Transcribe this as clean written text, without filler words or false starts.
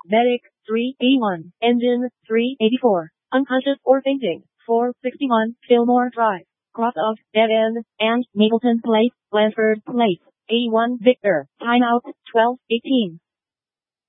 Medic, 381. Engine, 384. Unconscious or fainting, 461. Fillmore Drive. Cross of Dead End and Mapleton Place, Blandford Place. 81 Victor. Timeout, 12:18.